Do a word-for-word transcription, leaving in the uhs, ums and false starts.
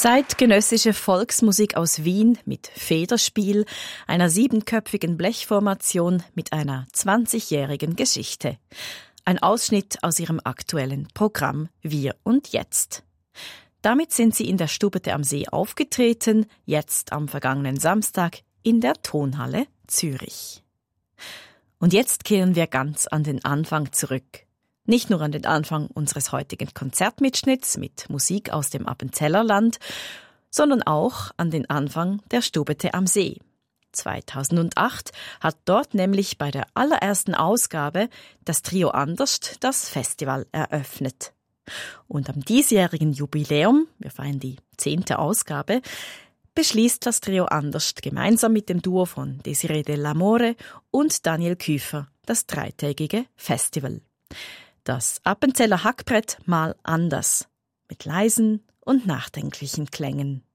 Zeitgenössische Volksmusik aus Wien mit Federspiel, einer siebenköpfigen Blechformation mit einer zwanzigjährigen Geschichte. Ein Ausschnitt aus ihrem aktuellen Programm Wir und Jetzt. Damit sind sie in der Stubete am See aufgetreten, jetzt am vergangenen Samstag in der Tonhalle Zürich. Und jetzt kehren wir ganz an den Anfang zurück. Nicht nur an den Anfang unseres heutigen Konzertmitschnitts mit Musik aus dem Appenzellerland, sondern auch an den Anfang der Stubete am See. zweitausendacht hat dort nämlich bei der allerersten Ausgabe das Trio Anderst das Festival eröffnet. Und am diesjährigen Jubiläum, wir feiern die zehnte Ausgabe, beschließt das Trio Anderst gemeinsam mit dem Duo von Desiree Dell'Amore und Daniel Küfer das dreitägige Festival. Das Appenzeller Hackbrett mal anders, mit leisen und nachdenklichen Klängen.